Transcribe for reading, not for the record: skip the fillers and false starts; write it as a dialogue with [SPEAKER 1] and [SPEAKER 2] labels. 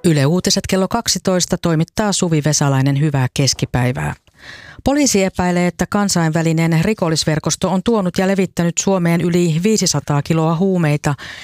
[SPEAKER 1] Yle Uutiset kello 12 toimittaa Suvi Vesalainen. Hyvää keskipäivää. Poliisi epäilee, että kansainvälinen rikollisverkosto on tuonut ja levittänyt Suomeen yli 500 kiloa huumeita